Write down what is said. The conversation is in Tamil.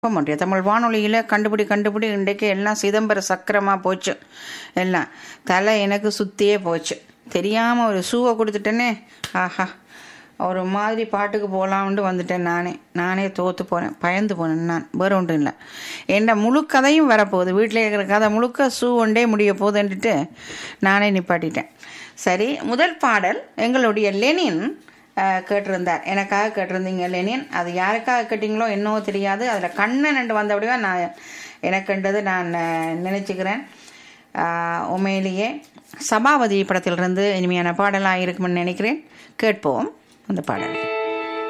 முடியும். தமிழ் வானொலியில் கண்டுபிடி இன்றைக்கு எல்லாம் சிதம்பர சக்கரமாக போச்சு. எல்லாம் தலை எனக்கு சுற்றியே போச்சு. தெரியாமல் ஒரு ஷூவை கொடுத்துட்டேனே. ஆஹா, ஒரு மாதிரி பாட்டுக்கு போகலான்ட்டு வந்துட்டேன். நானே தோற்று போனேன், பயந்து போனேன். நான் வேறு ஒன்றும் இல்லை. என்ன முழு கதையும் வரப்போகுது. வீட்டில் இருக்கிற கதை முழுக்க ஷூ ஒன்றே முடிய போகுதுன்ட்டு நானே நிப்பாட்டிட்டேன். சரி, முதல் பாடல் எங்களுடைய லெனின் கேட்டிருந்தார். எனக்காக கேட்டிருந்தீங்க லெனின். அது யாருக்காக கேட்டிங்களோ என்னவோ தெரியாது. அதில் கண்ணன் என்று வந்தபடியா நான் எனக்குன்றது நான் நினச்சிக்கிறேன். உண்மையிலேயே சபாபதி படத்திலிருந்து இனிமையான பாடலாக இருக்குமென்னு நினைக்கிறேன். கேட்போம் அந்த பாடல்.